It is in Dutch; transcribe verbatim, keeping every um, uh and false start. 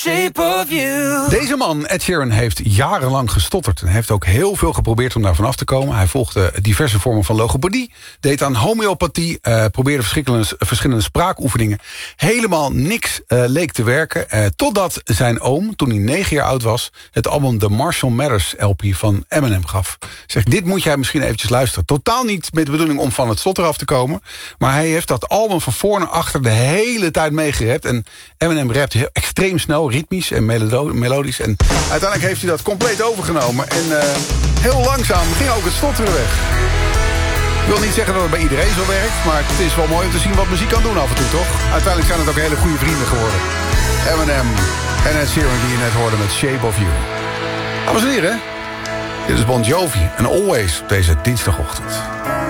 Shape of you. Deze man, Ed Sheeran, heeft jarenlang gestotterd. En heeft ook heel veel geprobeerd om daar vanaf te komen. Hij volgde diverse vormen van logopedie. Deed aan homeopathie. Uh, probeerde verschillende, verschillende spraakoefeningen. Helemaal niks uh, leek te werken. Uh, totdat zijn oom, toen hij negen jaar oud was, het album The Marshall Mathers L P van Eminem gaf. Zegt, dit moet jij misschien eventjes luisteren. Totaal niet met de bedoeling om van het stotter af te komen. Maar hij heeft dat album van voor naar achter de hele tijd meegerapt. En Eminem rapt heel extreem snel, ritmisch en melodo- melodisch. En uiteindelijk heeft hij dat compleet overgenomen. En uh, heel langzaam ging ook het stotteren weg. Ik wil niet zeggen dat het bij iedereen zo werkt, maar het is wel mooi om te zien wat muziek kan doen af en toe, toch? Uiteindelijk zijn het ook hele goede vrienden geworden. Eminem en Ed Sheeran die je net hoorde met Shape of You. Dames en heren, dit is Bon Jovi en Always op deze dinsdagochtend.